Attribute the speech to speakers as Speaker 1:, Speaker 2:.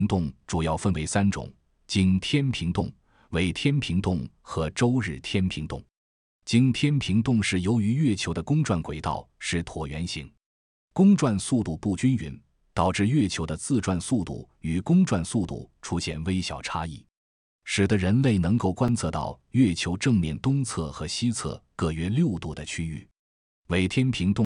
Speaker 1: 洞主要分为3种：经天平洞、纬天平洞和周日天平洞。经天平洞是由于月球的公转轨道是椭圆形，公转速度不均匀，导致月球的自转速度与公转速度出现微小差异，使得人类能够观测到月球正面东侧和西侧各约6度的区域。纬天平洞